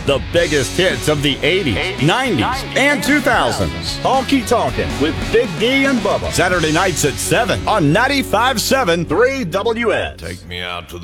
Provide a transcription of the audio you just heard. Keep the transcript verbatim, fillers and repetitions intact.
The biggest hits of the eighties, nineties, and two thousands. Honky Tonkin' with Big D and Bubba. Saturday nights at seven on ninety-five point seven three W S. Take me out to